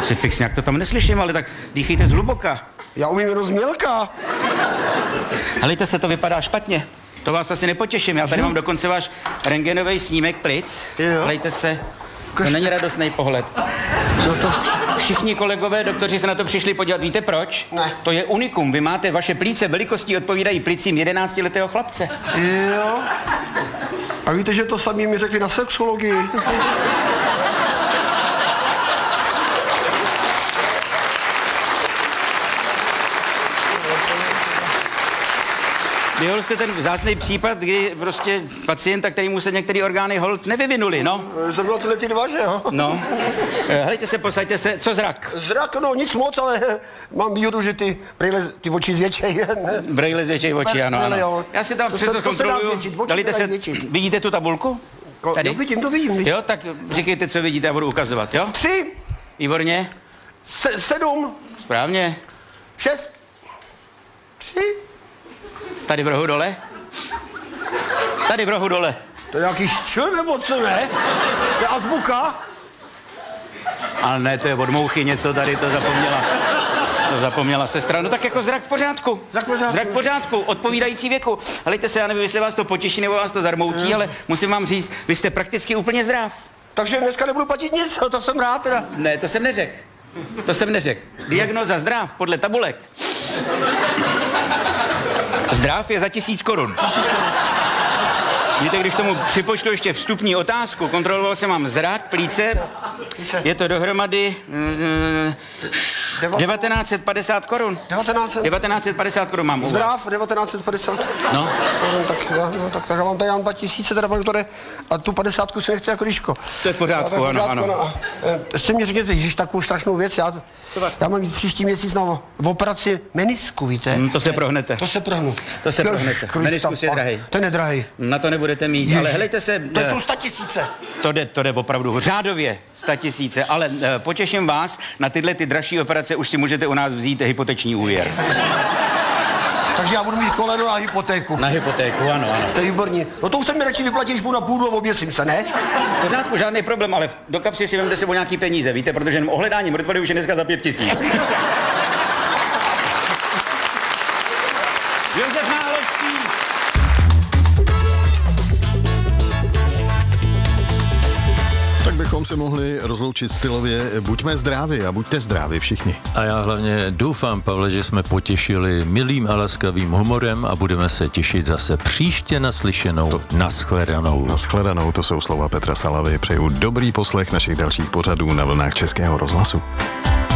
Crucifix, nějak to tam neslyším, ale tak dýchejte zhluboka. Já umím jenom změlka. Helejte se, to vypadá špatně. To vás asi nepotěším, já tady mám dokonce váš rentgenový snímek plic. Helejte se, to není radostný pohled. No to všichni kolegové, doktoři se na to přišli podívat, víte proč? Ne. To je unikum, vy máte vaše plíce velikostí odpovídají plicím 11letého chlapce. Jo. A víte, že to samý mi řekli na sexologii. Vyhol jste ten vzácný případ, kdy prostě pacienta, kterýmu se některé orgány holt nevyvinuly, no. Zrovna tyhle ty dva, že jo? No. Helejte se, posaďte se. Co zrak? Zrak, no nic moc, ale mám výhodu, že ty oči zvětšej. Brejle zvětšej oči, ano, ano. Já si tam přesto zkontroluju. Helejte se, vidíte tu tabulku? Tady? Jo, vidím, to vidím. Jo, tak říkejte, co vidíte, já budu ukazovat, jo? 3. Výborně. 7. Správně. 6. 3. Tady v rohu dole. Tady v rohu dole. To je nějaký ščr, nebo co ne? To je azbuka? Ale ne, to je od mouchy něco tady, to zapomněla sestra. No tak jako zrak v pořádku. Zrak v pořádku, odpovídající věku. Helejte se, já nevím, jestli vás to potěší, nebo vás to zarmoutí, ale musím vám říct, vy jste prakticky úplně zdrav. Takže dneska nebudu platit nic, to jsem rád teda. Ne, to jsem neřekl. Diagnóza zdrav podle tabulek. Zdrav je za 1000 korun. Víte, když tomu připočtu ještě vstupní otázku, kontroloval jsem mám zrak, plíce, je to dohromady 1950 korun. 1950 korun mám. Zdrav, 1950. No. Tak já mám tady 2000, teda, doktore, a tu 50 si nechci jako Ríško. To je v pořádku, ano. Ještě mi řekněte, že takovou strašnou věc, já mám jít příští měsíc na operaci menisku, víte? To se prohnete. To se prohnu. Meniskus je drahý. Ten je drahý. Na to nebudete mít, ale helejte se. To jsou 100 000. To jde opravdu řádově 100 000, ale potěším vás, na tyhle ty dražší operace už si můžete u nás vzít hypoteční úvěr. Takže já budu mít koleno a hypotéku. Na hypotéku, ano. To je výborně. No to už se mi radši vyplatí, když půjdu na půdu a oběsím se, ne? V pořádku, žádný problém, ale do kapsy si vemte sebou nějaký peníze, víte, protože jenom ohledání mrtvoly už je dneska za 5 000. Josef Náhodský. Tak bychom se mohli rozloučit stylově. Buďme zdraví a buďte zdraví všichni. A já hlavně doufám, Pavle, že jsme potěšili milým a laskavým humorem a budeme se těšit zase příště naslyšenou. Naschledanou. Naschledanou, to jsou slova Petra Salavy. Přeju dobrý poslech našich dalších pořadů na vlnách Českého rozhlasu.